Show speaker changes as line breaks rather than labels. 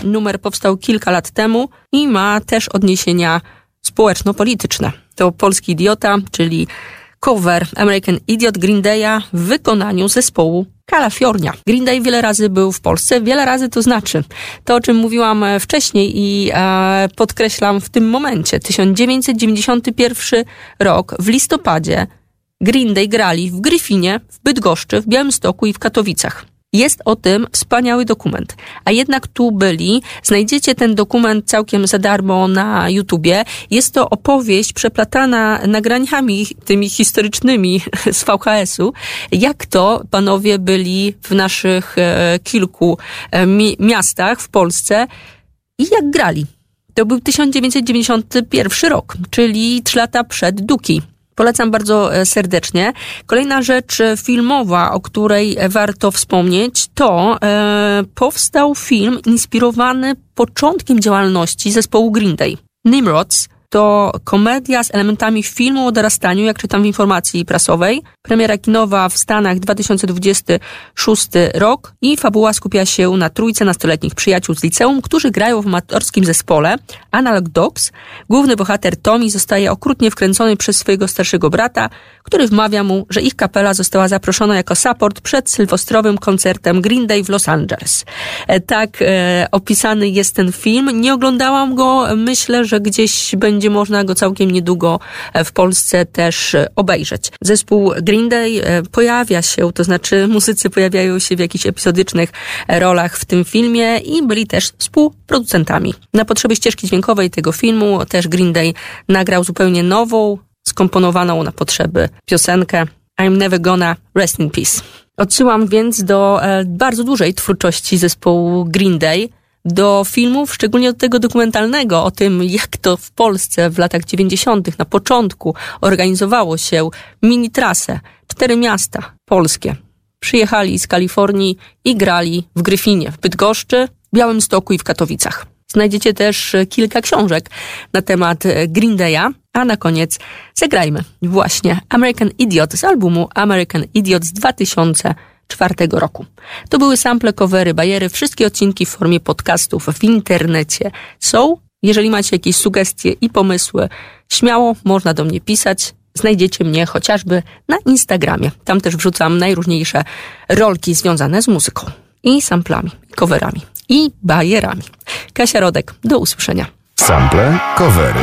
numer powstał kilka lat temu i ma też odniesienia społeczno-polityczne. To Polski Idiota, czyli cover American Idiot Green Day'a w wykonaniu zespołu Kalafiornia. Green Day wiele razy był w Polsce, wiele razy to znaczy. To, o czym mówiłam wcześniej i podkreślam w tym momencie. 1991 rok, w listopadzie, Green Day grali w Gryfinie, w Bydgoszczy, w Białymstoku i w Katowicach. Jest o tym wspaniały dokument. A jednak tu byli. Znajdziecie ten dokument całkiem za darmo na YouTubie. Jest to opowieść przeplatana nagraniami tymi historycznymi z VHS-u. Jak to panowie byli w naszych kilku miastach w Polsce i jak grali. To był 1991 rok, czyli 3 lata przed Duki. Polecam bardzo serdecznie. Kolejna rzecz filmowa, o której warto wspomnieć, to powstał film inspirowany początkiem działalności zespołu Green Day. Nimrods to komedia z elementami filmu o dorastaniu, jak czytam w informacji prasowej. Premiera kinowa w Stanach 2026 rok i fabuła skupia się na trójce nastoletnich przyjaciół z liceum, którzy grają w amatorskim zespole Analog Dogs. Główny bohater Tommy zostaje okrutnie wkręcony przez swojego starszego brata, który wmawia mu, że ich kapela została zaproszona jako support przed sylwestrowym koncertem Green Day w Los Angeles. Tak opisany jest ten film. Nie oglądałam go, myślę, że gdzieś będzie można go całkiem niedługo w Polsce też obejrzeć. Zespół Green Day pojawia się, to znaczy muzycy pojawiają się w jakichś epizodycznych rolach w tym filmie i byli też współproducentami. Na potrzeby ścieżki dźwiękowej tego filmu też Green Day nagrał zupełnie nową, skomponowaną na potrzeby piosenkę I'm Never Gonna Rest in Peace. Odsyłam więc do bardzo dużej twórczości zespołu Green Day, do filmów, szczególnie do tego dokumentalnego o tym, jak to w Polsce w latach 90. na początku organizowało się mini-trasę. 4 miasta polskie przyjechali z Kalifornii i grali w Gryfinie, w Bydgoszczy, w Białymstoku i w Katowicach. Znajdziecie też kilka książek na temat Green Day'a, a na koniec zagrajmy właśnie American Idiot z albumu American Idiot z 2004 roku. To były sample, covery, bajery, wszystkie odcinki w formie podcastów w internecie są. Jeżeli macie jakieś sugestie i pomysły, śmiało można do mnie pisać. Znajdziecie mnie chociażby na Instagramie. Tam też wrzucam najróżniejsze rolki związane z muzyką i samplami, i coverami, i bajerami. Kasia Rodek, do usłyszenia.
Sample, covery,